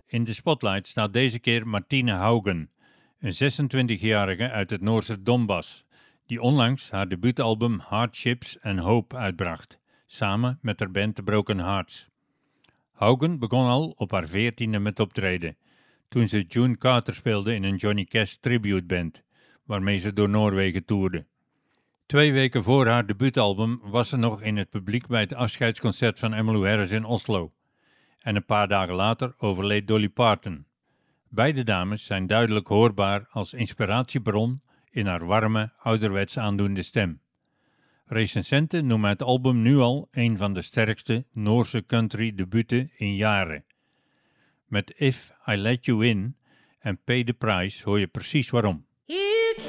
In de spotlight staat deze keer Martine Haugen, een 26-jarige uit het Noorse Donbass, die onlangs haar debuutalbum Hardships and Hope uitbracht, samen met haar band The Broken Hearts. Haugen begon al op haar 14e met optreden, toen ze June Carter speelde in een Johnny Cash tributeband, waarmee ze door Noorwegen toerde. 2 weken voor haar debuutalbum was ze nog in het publiek bij het afscheidsconcert van Emmylou Harris in Oslo. En een paar dagen later overleed Dolly Parton. Beide dames zijn duidelijk hoorbaar als inspiratiebron in haar warme, ouderwets aandoende stem. Recensenten noemen het album nu al een van de sterkste Noorse country debuten in jaren. Met If I Let You In en Pay the Price hoor je precies waarom.